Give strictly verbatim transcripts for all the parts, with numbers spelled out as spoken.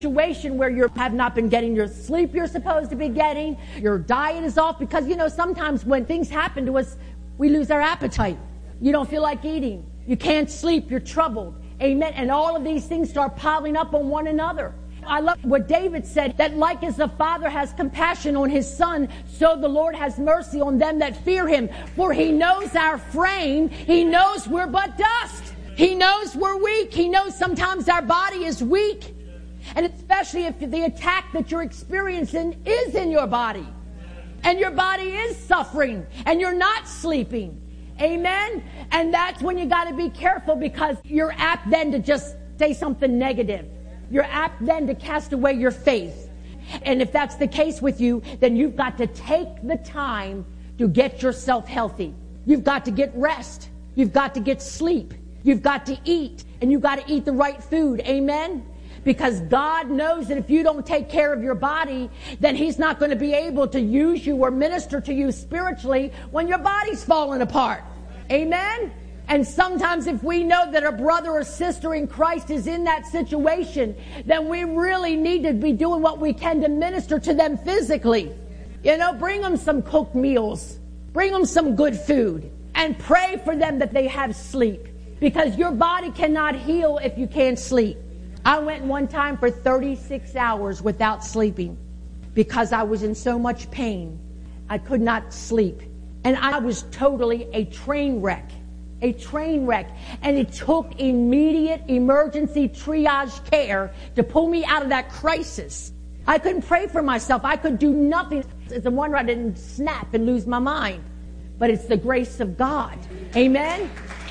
situation where you have not been getting your sleep you're supposed to be getting, your diet is off, because you know sometimes when things happen to us, we lose our appetite. You don't feel like eating. You can't sleep. You're troubled. Amen. And all of these things start piling up on one another. I love what David said, that like as the Father has compassion on his Son, so the Lord has mercy on them that fear him. For he knows our frame. He knows we're but dust. He knows we're weak. He knows sometimes our body is weak. And especially if the attack that you're experiencing is in your body. And your body is suffering. And you're not sleeping. Amen? And that's when you got to be careful, because you're apt then to just say something negative. You're apt then to cast away your faith. And if that's the case with you, then you've got to take the time to get yourself healthy. You've got to get rest. You've got to get sleep. You've got to eat. And you've got to eat the right food. Amen? Because God knows that if you don't take care of your body, then he's not going to be able to use you or minister to you spiritually when your body's falling apart. Amen? And sometimes if we know that a brother or sister in Christ is in that situation, then we really need to be doing what we can to minister to them physically. You know, bring them some cooked meals. Bring them some good food. And pray for them that they have sleep. Because your body cannot heal if you can't sleep. I went one time for thirty-six hours without sleeping because I was in so much pain. I could not sleep. And I was totally a train wreck. A train wreck. And it took immediate emergency triage care to pull me out of that crisis. I couldn't pray for myself. I could do nothing. It's a wonder I didn't snap and lose my mind. But it's the grace of God. Amen?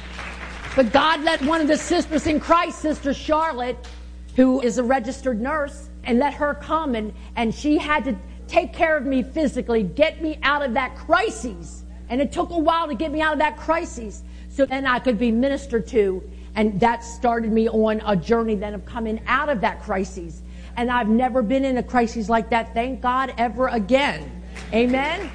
But God let one of the sisters in Christ, Sister Charlotte, who is a registered nurse, and let her come, and, and she had to take care of me physically, get me out of that crisis. And it took a while to get me out of that crisis. So then I could be ministered to. And that started me on a journey then of coming out of that crisis. And I've never been in a crisis like that, thank God, ever again. Amen?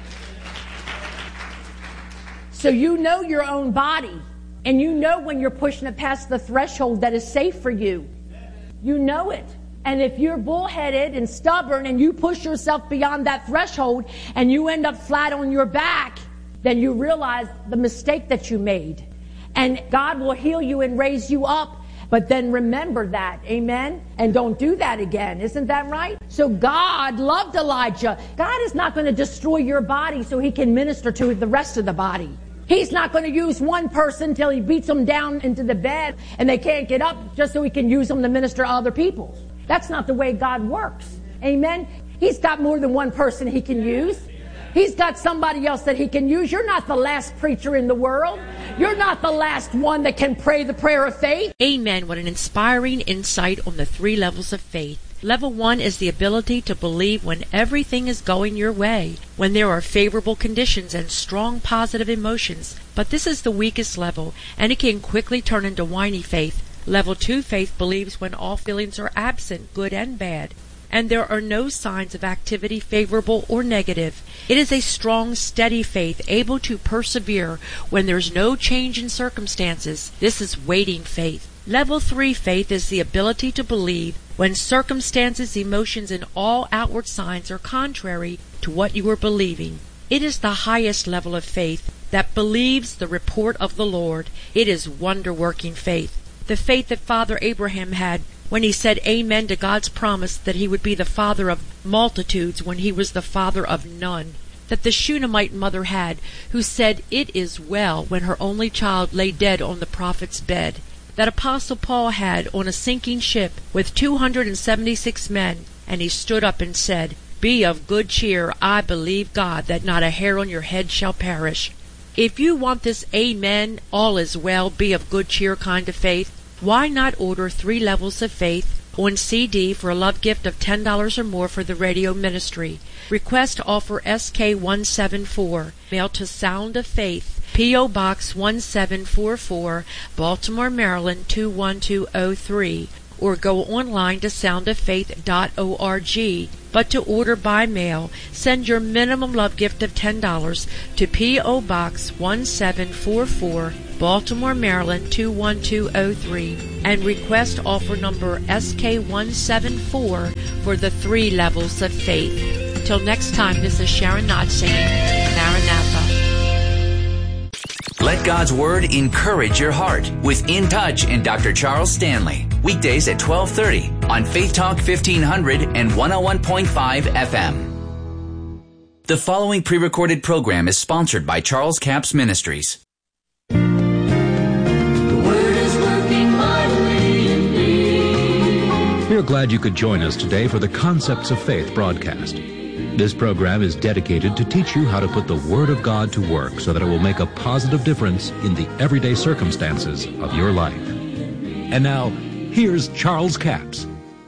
So you know your own body. And you know when you're pushing it past the threshold that is safe for you. You know it. And if you're bullheaded and stubborn and you push yourself beyond that threshold and you end up flat on your back, then you realize the mistake that you made. And God will heal you and raise you up. But then remember that. Amen? And don't do that again. Isn't that right? So God loved Elijah. God is not going to destroy your body so he can minister to the rest of the body. He's not going to use one person till he beats them down into the bed and they can't get up just so he can use them to minister to other people. That's not the way God works. Amen? He's got more than one person he can use. He's got somebody else that he can use. You're not the last preacher in the world. You're not the last one that can pray the prayer of faith. Amen. What an inspiring insight on the three levels of faith. Level one is the ability to believe when everything is going your way, when there are favorable conditions and strong positive emotions. But this is the weakest level, and it can quickly turn into whiny faith. Level two faith believes when all feelings are absent, good and bad, and there are no signs of activity favorable or negative. It is a strong, steady faith, able to persevere when there's no change in circumstances. This is waiting faith. Level three faith is the ability to believe when circumstances, emotions, and all outward signs are contrary to what you are believing. It is the highest level of faith that believes the report of the Lord. It is wonder-working faith. The faith that Father Abraham had when he said amen to God's promise that he would be the father of multitudes when he was the father of none. That the Shunammite mother had, who said, "It is well," when her only child lay dead on the prophet's bed. That Apostle Paul had on a sinking ship with two hundred seventy-six men, and he stood up and said, "Be of good cheer, I believe God, that not a hair on your head shall perish." If you want this amen, all is well, be of good cheer kind of faith, why not order Three Levels of Faith on C D for a love gift of ten dollars or more for the radio ministry? Request offer S K one seventy-four. Mail to Sound of Faith, P O Box one seven four four, Baltimore, Maryland two one two oh three. Or go online to sound of faith dot org. But to order by mail, send your minimum love gift of ten dollars to P O Box one seven four four, Baltimore, Maryland two one two oh three, and request offer number S K one seven four for the three levels of faith. Till next time, this is Sharon Knott saying, Maranatha. Let God's Word encourage your heart with In Touch and Doctor Charles Stanley. Weekdays at twelve thirty on Faith Talk fifteen hundred and one oh one point five F M. The following pre-recorded program is sponsored by Charles Capps Ministries. The Word is working mightily in me. We're glad you could join us today for the Concepts of Faith broadcast. This program is dedicated to teach you how to put the Word of God to work so that it will make a positive difference in the everyday circumstances of your life. And now, here's Charles Capps.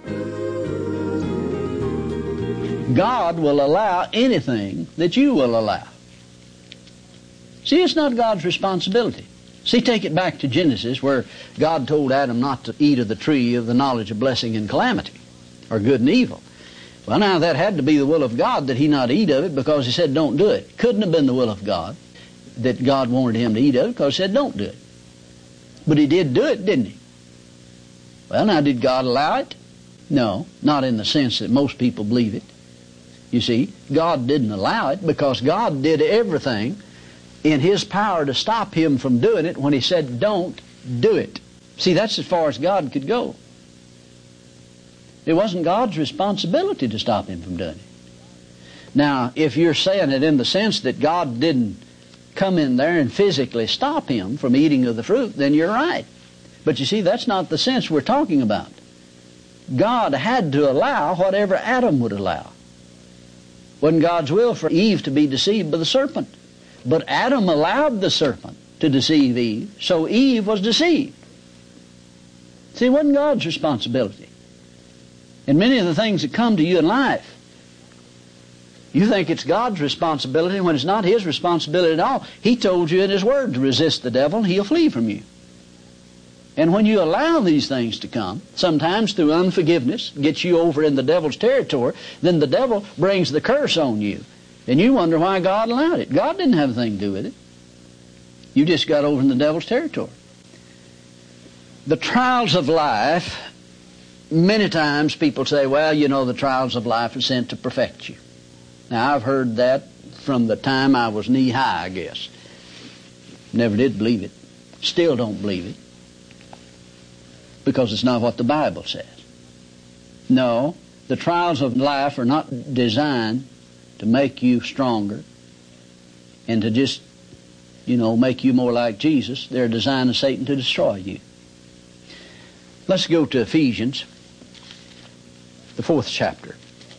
God will allow anything that you will allow. See, it's not God's responsibility. See, take it back to Genesis where God told Adam not to eat of the tree of the knowledge of blessing and calamity, or good and evil. Well, now, that had to be the will of God that he not eat of it because he said don't do it. Couldn't have been the will of God that God wanted him to eat of it because he said don't do it. But he did do it, didn't he? Well, now, did God allow it? No, not in the sense that most people believe it. You see, God didn't allow it because God did everything in His power to stop him from doing it when he said don't do it. See, that's as far as God could go. It wasn't God's responsibility to stop him from doing it. Now, if you're saying it in the sense that God didn't come in there and physically stop him from eating of the fruit, then you're right. But you see, that's not the sense we're talking about. God had to allow whatever Adam would allow. It wasn't God's will for Eve to be deceived by the serpent. But Adam allowed the serpent to deceive Eve, so Eve was deceived. See, it wasn't God's responsibility. And many of the things that come to you in life, you think it's God's responsibility when it's not His responsibility at all. He told you in His Word to resist the devil, he'll flee from you. And when you allow these things to come, sometimes through unforgiveness, gets you over in the devil's territory, then the devil brings the curse on you. And you wonder why God allowed it. God didn't have anything to do with it. You just got over in the devil's territory. The trials of life, many times people say, well, you know, the trials of life are sent to perfect you. Now, I've heard that from the time I was knee-high, I guess. Never did believe it. Still don't believe it. Because it's not what the Bible says. No, the trials of life are not designed to make you stronger and to just, you know, make you more like Jesus. They're designed of Satan to destroy you. Let's go to Ephesians, the fourth chapter.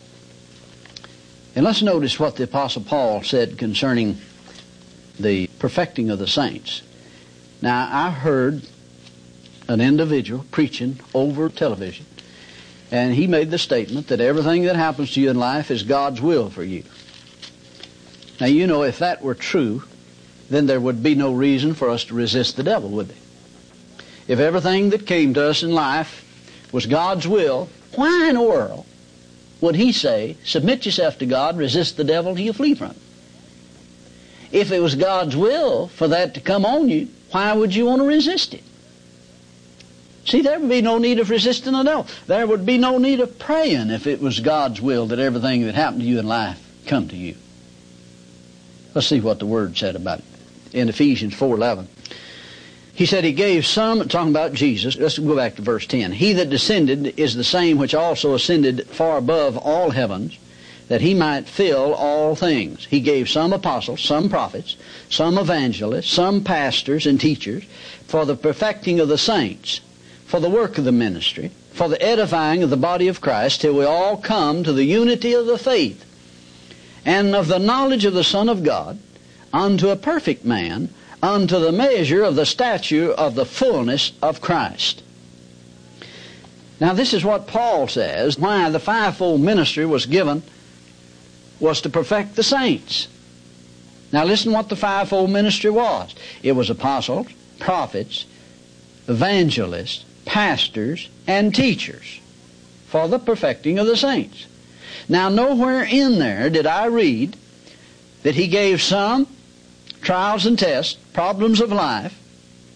And let's notice what the Apostle Paul said concerning the perfecting of the saints. Now, I heard an individual preaching over television, and he made the statement that everything that happens to you in life is God's will for you. Now, you know, if that were true, then there would be no reason for us to resist the devil, would there? If everything that came to us in life was God's will, why in the world would he say, submit yourself to God, resist the devil, he'll flee from you? If it was God's will for that to come on you, why would you want to resist it? See, there would be no need of resisting the devil. There would be no need of praying if it was God's will that everything that happened to you in life come to you. Let's see what the Word said about it. In Ephesians four eleven. He said he gave some, talking about Jesus, let's go back to verse ten. He that descended is the same which also ascended far above all heavens, that he might fill all things. He gave some apostles, some prophets, some evangelists, some pastors and teachers, for the perfecting of the saints, for the work of the ministry, for the edifying of the body of Christ, till we all come to the unity of the faith, and of the knowledge of the Son of God, unto a perfect man, unto the measure of the stature of the fullness of Christ. Now, this is what Paul says, why the fivefold ministry was given was to perfect the saints. Now, listen what the fivefold ministry was. It was apostles, prophets, evangelists, pastors, and teachers for the perfecting of the saints. Now, nowhere in there did I read that he gave some trials and tests, problems of life,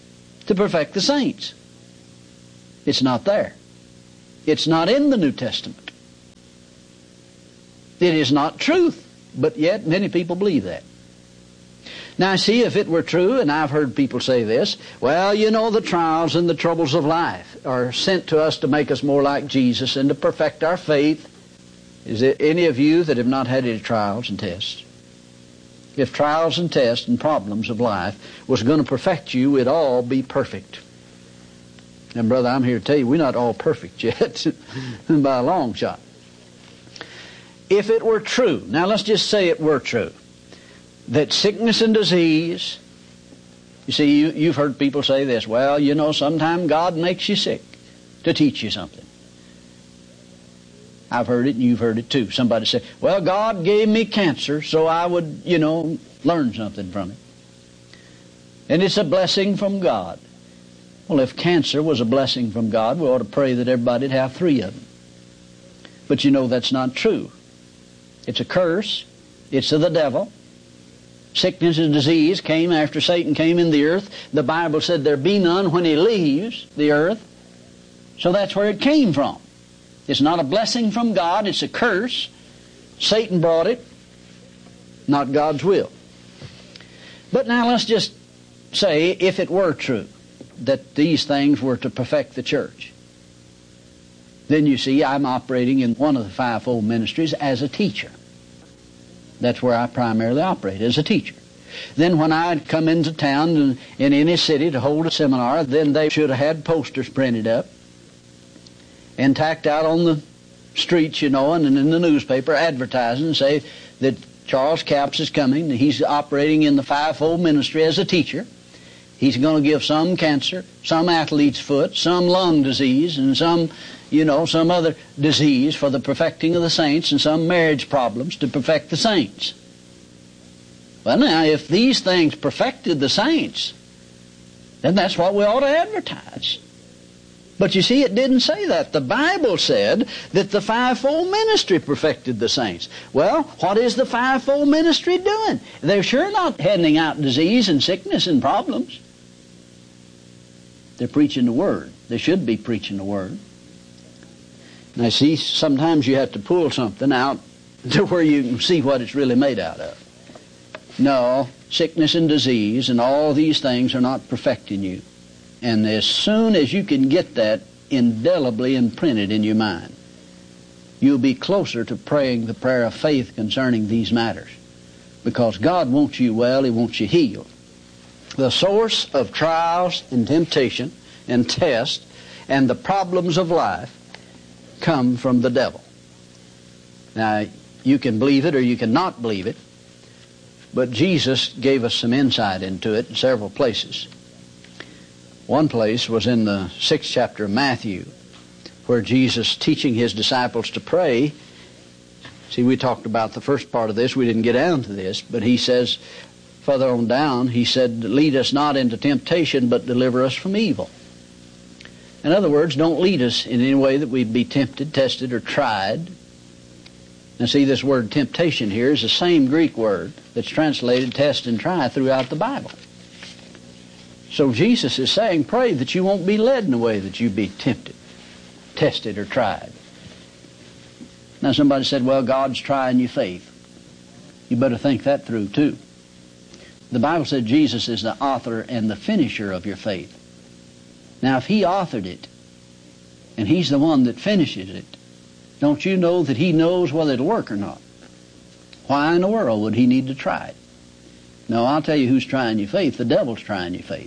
to perfect the saints. It's not there. It's not in the New Testament. It is not truth, but yet many people believe that. Now, see, if it were true, and I've heard people say this, well, you know, the trials and the troubles of life are sent to us to make us more like Jesus and to perfect our faith. Is there any of you that have not had any trials and tests? If trials and tests and problems of life was going to perfect you, we'd all be perfect. And brother, I'm here to tell you, we're not all perfect yet, by a long shot. If it were true, now let's just say it were true, that sickness and disease, you see, you, you've heard people say this, well, you know, sometimes God makes you sick to teach you something. I've heard it and you've heard it too. Somebody say, well, God gave me cancer so I would, you know, learn something from it. And it's a blessing from God. Well, if cancer was a blessing from God, we ought to pray that everybody'd have three of them. But you know that's not true. It's a curse. It's of the devil. Sickness and disease came after Satan came in the earth. The Bible said there be none when he leaves the earth. So that's where it came from. It's not a blessing from God. It's a curse. Satan brought it. Not God's will. But now let's just say, if it were true that these things were to perfect the church, then you see I'm operating in one of the fivefold ministries as a teacher. That's where I primarily operate, as a teacher. Then when I come into town in, in any city to hold a seminar, then they should have had posters printed up and tacked out on the streets, you know, and in the newspaper advertising and say that Charles Capps is coming. He's operating in the fivefold ministry as a teacher. He's going to give some cancer, some athlete's foot, some lung disease, and some, you know, some other disease for the perfecting of the saints, and some marriage problems to perfect the saints. Well, now, if these things perfected the saints, then that's what we ought to advertise. But you see, it didn't say that. The Bible said that the fivefold ministry perfected the saints. Well, what is the fivefold ministry doing? They're sure not handing out disease and sickness and problems. They're preaching the Word. They should be preaching the Word. Now, see, sometimes you have to pull something out to where you can see what it's really made out of. No, sickness and disease and all these things are not perfecting you. And as soon as you can get that indelibly imprinted in your mind, you'll be closer to praying the prayer of faith concerning these matters. Because God wants you well, He wants you healed. The source of trials and temptation and test and the problems of life come from the devil. Now, you can believe it or you can not believe it, but Jesus gave us some insight into it in several places. One place was in the sixth chapter of Matthew, where Jesus, teaching His disciples to pray, see, we talked about the first part of this, we didn't get down to this, but He says, further on down, He said, lead us not into temptation, but deliver us from evil. In other words, don't lead us in any way that we'd be tempted, tested, or tried. Now see, this word temptation here is the same Greek word that's translated test and try throughout the Bible. So Jesus is saying, pray that you won't be led in a way that you be tempted, tested, or tried. Now somebody said, well, God's trying your faith. You better think that through too. The Bible said Jesus is the author and the finisher of your faith. Now if He authored it, and He's the one that finishes it, don't you know that He knows whether it'll work or not? Why in the world would He need to try it? No, I'll tell you who's trying your faith. The devil's trying your faith.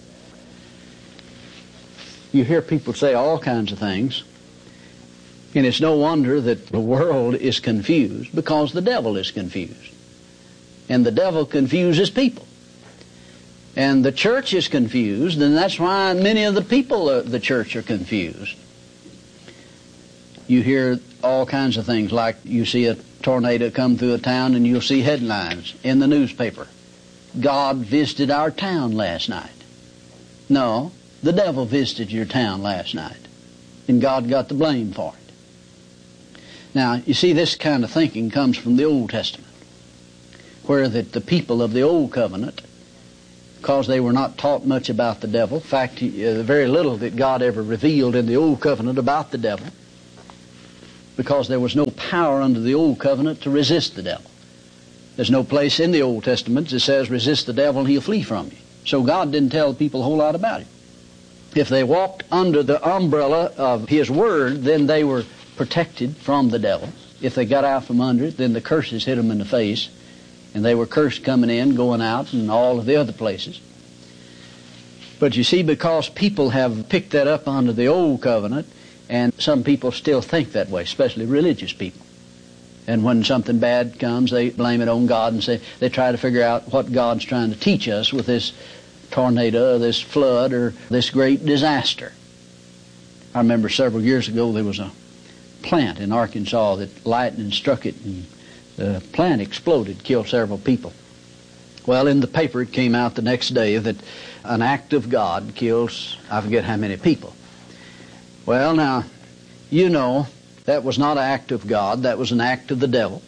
You hear people say all kinds of things, and it's no wonder that the world is confused, because the devil is confused. And the devil confuses people. And the church is confused, and that's why many of the people of the church are confused. You hear all kinds of things, like you see a tornado come through a town and you'll see headlines in the newspaper. God visited our town last night. No, the devil visited your town last night, and God got the blame for it. Now, you see, this kind of thinking comes from the Old Testament, where that the people of the Old Covenant because they were not taught much about the devil. In fact, uh, very little that God ever revealed in the Old Covenant about the devil, because there was no power under the Old Covenant to resist the devil. There's no place in the Old Testament that says resist the devil and he'll flee from you. So God didn't tell people a whole lot about it. If they walked under the umbrella of His Word, then they were protected from the devil. If they got out from under it, then the curses hit them in the face, and they were cursed coming in, going out, and all of the other places. But you see, because people have picked that up under the Old Covenant, and some people still think that way, especially religious people. And when something bad comes, they blame it on God and say they try to figure out what God's trying to teach us with this tornado, or this flood, or this great disaster. I remember several years ago there was a plant in Arkansas that lightning struck it, and the plant exploded, killed several people. Well, in the paper it came out the next day that an act of God kills, I forget how many people. Well, now, you know, that was not an act of God, that was an act of the devil.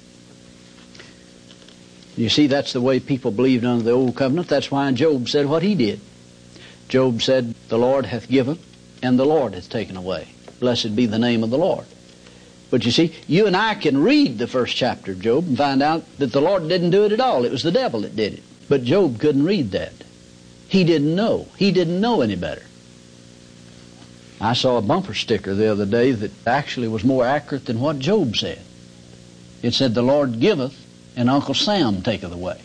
You see, that's the way people believed under the Old Covenant. That's why Job said what he did. Job said, the Lord hath given, and the Lord hath taken away. Blessed be the name of the Lord. But you see, you and I can read the first chapter of Job and find out that the Lord didn't do it at all. It was the devil that did it. But Job couldn't read that. He didn't know. He didn't know any better. I saw a bumper sticker the other day that actually was more accurate than what Job said. It said, the Lord giveth, and Uncle Sam taketh away.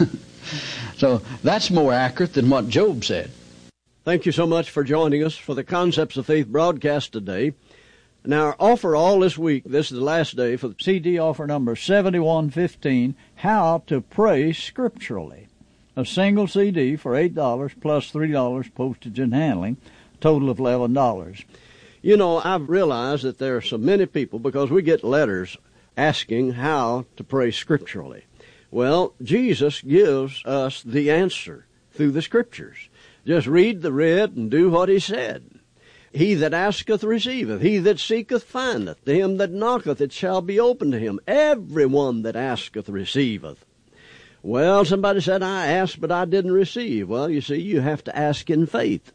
So that's more accurate than what Job said. Thank you so much for joining us for the Concepts of Faith broadcast today. Now, our offer all this week, this is the last day for the C D offer number seventy-one fifteen, How to Pray Scripturally. A single C D for eight dollars plus three dollars postage and handling, total of eleven dollars. You know, I've realized that there are so many people, because we get letters asking how to pray scripturally. Well, Jesus gives us the answer through the Scriptures. Just read the read and do what He said. He that asketh receiveth, he that seeketh findeth, to him that knocketh it shall be opened to him. Every one that asketh receiveth. Well, somebody said, I asked, but I didn't receive. Well, you see, you have to ask in faith.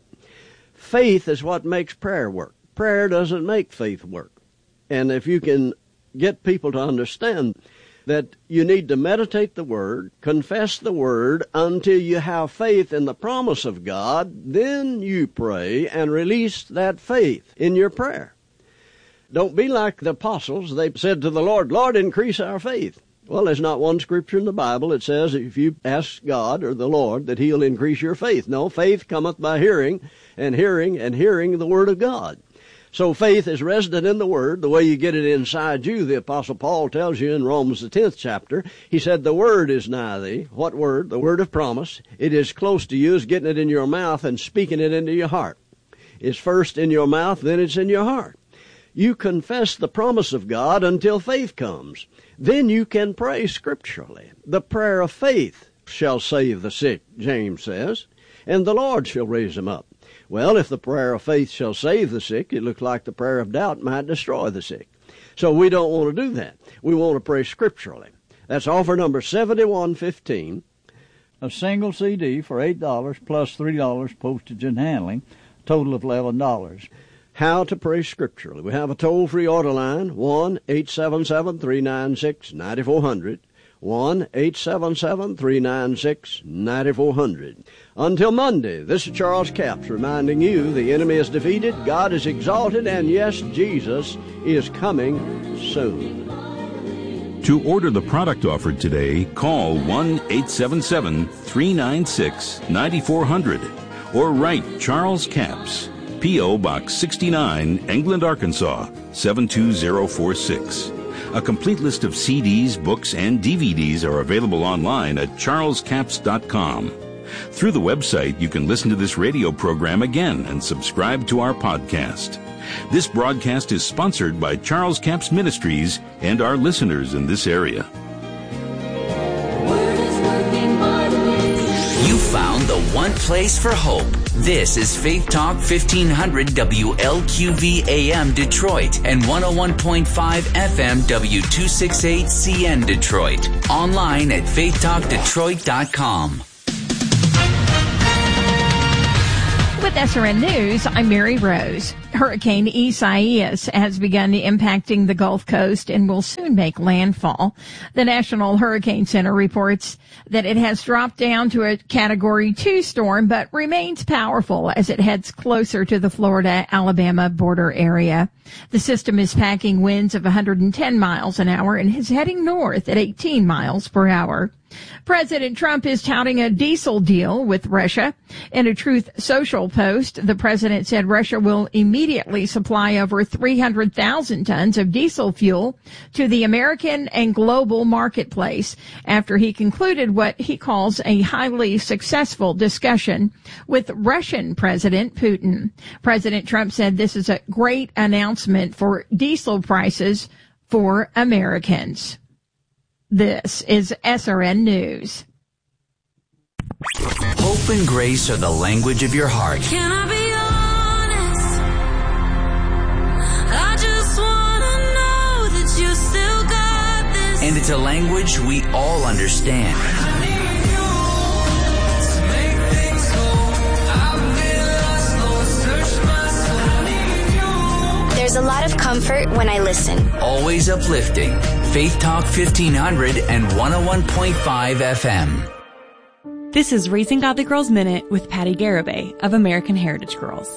Faith is what makes prayer work. Prayer doesn't make faith work. And if you can get people to understand that you need to meditate the Word, confess the Word until you have faith in the promise of God, then you pray and release that faith in your prayer. Don't be like the apostles. They said to the Lord, Lord, increase our faith. Well, there's not one scripture in the Bible that says if you ask God or the Lord that He'll increase your faith. No, faith cometh by hearing, and hearing, and hearing the Word of God. So faith is resident in the Word, the way you get it inside you. The Apostle Paul tells you in Romans the tenth chapter, he said, the Word is nigh thee. What Word? The Word of promise. It is close to you as getting it in your mouth and speaking it into your heart. It's first in your mouth, then it's in your heart. You confess the promise of God until faith comes. Then you can pray scripturally. The prayer of faith shall save the sick, James says, and the Lord shall raise them up. Well, if the prayer of faith shall save the sick, it looks like the prayer of doubt might destroy the sick. So we don't want to do that. We want to pray scripturally. That's offer number seventy-one fifteen. A single C D for eight dollars plus three dollars postage and handling, total of eleven dollars. How to pray scripturally. We have a toll-free order line, one eight seven seven, three nine six, nine four zero zero. one eight seven seven, three nine six, nine four zero zero. Until Monday, this is Charles Capps reminding you the enemy is defeated, God is exalted, and yes, Jesus is coming soon. To order the product offered today, call one eight seven seven, three nine six, nine four zero zero or write Charles Capps, P O. Box sixty-nine, England, Arkansas, seven two zero four six. A complete list of C Ds, books, and D V Ds are available online at charles capps dot com. Through the website, you can listen to this radio program again and subscribe to our podcast. This broadcast is sponsored by Charles Capps Ministries and our listeners in this area. You found the one place for hope. This is Faith Talk fifteen hundred W L Q V A M Detroit and one oh one point five F M W two sixty-eight C N Detroit. Online at faith talk detroit dot com. With S R N News, I'm Mary Rose. Hurricane Isaias has begun impacting the Gulf Coast and will soon make landfall. The National Hurricane Center reports that it has dropped down to a Category two storm, but remains powerful as it heads closer to the Florida-Alabama border area. The system is packing winds of one hundred ten miles an hour and is heading north at eighteen miles per hour. President Trump is touting a diesel deal with Russia. In a Truth Social post, the president said Russia will immediately supply over three hundred thousand tons of diesel fuel to the American and global marketplace after he concluded what he calls a highly successful discussion with Russian President Putin. President Trump said this is a great announcement for diesel prices for Americans. This is S R N News. Hope and grace are the language of your heart. Can I be honest? I just wanna know that you still got this. And it's a language we all understand. I need you to make things go. I've been lost, Lord, search my soul. I need you. There's a lot of comfort when I listen. Always uplifting. Faith Talk fifteen hundred and one oh one point five F M. This is Raising Godly Girls Minute with Patty Garibay of American Heritage Girls.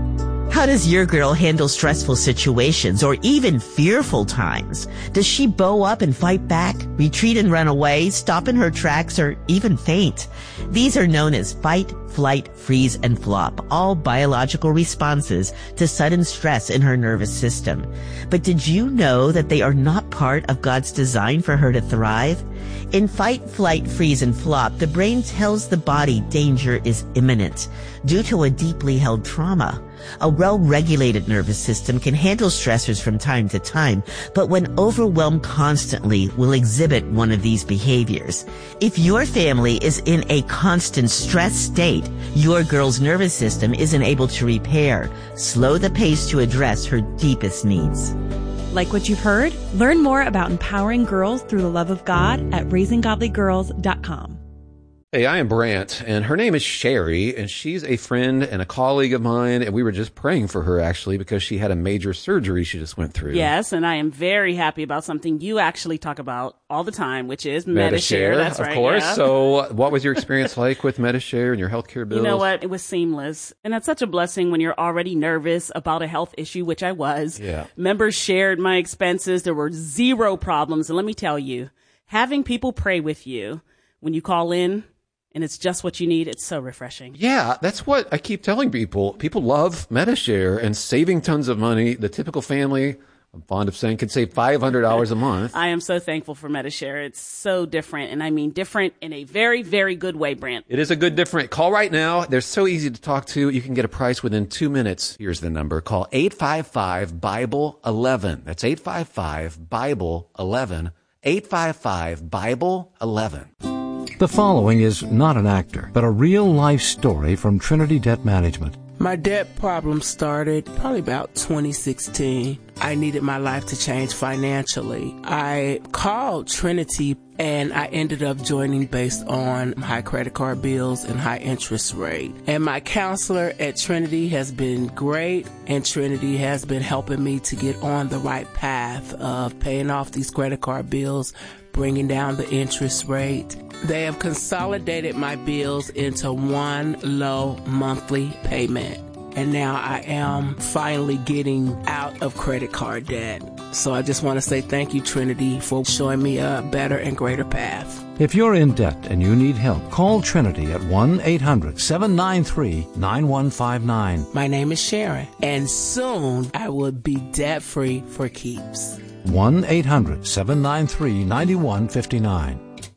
How does your girl handle stressful situations or even fearful times? Does she bow up and fight back, retreat and run away, stop in her tracks, or even faint? These are known as fight, flight, freeze, and flop, all biological responses to sudden stress in her nervous system. But did you know that they are not part of God's design for her to thrive? In fight, flight, freeze, and flop, the brain tells the body danger is imminent due to a deeply held trauma. A well-regulated nervous system can handle stressors from time to time, but when overwhelmed constantly will exhibit one of these behaviors. If your family is in a constant stress state, your girl's nervous system isn't able to repair, slow the pace to address her deepest needs. Like what you've heard? Learn more about empowering girls through the love of God at raising godly girls dot com. Hey, I am Brant, and her name is Sherry, and she's a friend and a colleague of mine, and we were just praying for her, actually, because she had a major surgery she just went through. Yes, and I am very happy about something you actually talk about all the time, which is Medi-Share. Medi-Share. That's of right, course. yeah. So what was your experience like with Medi-Share and your healthcare bills? You know what? It was seamless. And that's such a blessing when you're already nervous about a health issue, which I was. Yeah. Members shared my expenses. There were zero problems. And let me tell you, having people pray with you when you call in, and it's just what you need, it's so refreshing. Yeah, that's what I keep telling people. People love Medi-Share and saving tons of money. The typical family, I'm fond of saying, can save five hundred dollars a month. I am so thankful for Medi-Share. It's so different, and I mean different in a very, very good way, Brant. It is a good different. Call right now. They're so easy to talk to. You can get a price within two minutes. Here's the number. Call eight five five, Bible eleven. That's eight five five, Bible eleven. eight five five, Bible eleven. The following is not an actor, but a real-life story from Trinity Debt Management. My debt problem started probably about twenty sixteen. I needed my life to change financially. I called Trinity and I ended up joining based on high credit card bills and high interest rate. And my counselor at Trinity has been great, and Trinity has been helping me to get on the right path of paying off these credit card bills, bringing down the interest rate. They have consolidated my bills into one low monthly payment. And now I am finally getting out of credit card debt. So I just want to say thank you, Trinity, for showing me a better and greater path. If you're in debt and you need help, call Trinity at one eight hundred, seven nine three, nine one five nine. My name is Sharon, and soon I will be debt-free for keeps. one eight hundred, seven nine three, nine one five nine.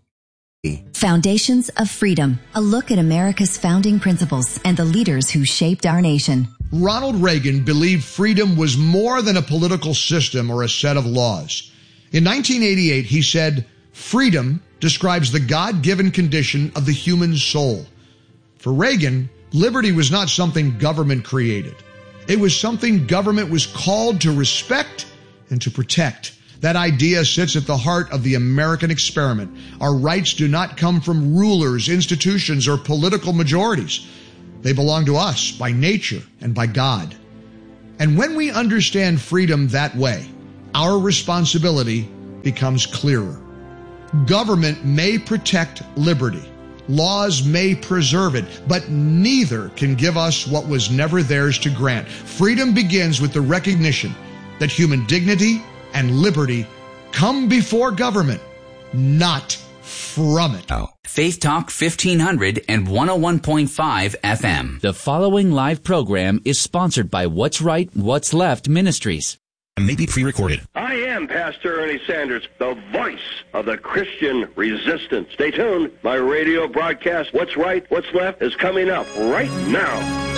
Foundations of Freedom, a look at America's founding principles and the leaders who shaped our nation. Ronald Reagan believed freedom was more than a political system or a set of laws. In nineteen eighty-eight, he said, "Freedom describes the God-given condition of the human soul." For Reagan, liberty was not something government created. It was something government was called to respect and to protect. That idea sits at the heart of the American experiment. Our rights do not come from rulers, institutions, or political majorities. They belong to us by nature and by God. And when we understand freedom that way, our responsibility becomes clearer. Government may protect liberty. Laws may preserve it, but neither can give us what was never theirs to grant. Freedom begins with the recognition that human dignity and liberty come before government, not from it. Oh. Faith Talk fifteen hundred and one oh one point five F M. The following live program is sponsored by What's Right, What's Left Ministries. And may be pre-recorded. I am Pastor Ernie Sanders, the voice of the Christian resistance. Stay tuned. My radio broadcast, What's Right, What's Left, is coming up right now.